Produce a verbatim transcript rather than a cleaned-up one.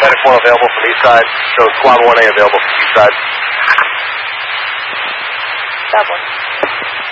Medic one available from east side. So squad one A available from east side. Double.